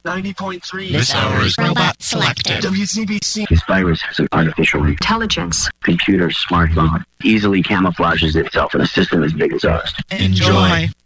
90.3. This hour's robot selected. WCBC. This virus has an artificial intelligence. Computer smartphone easily camouflages itself in a system as big as ours. Enjoy.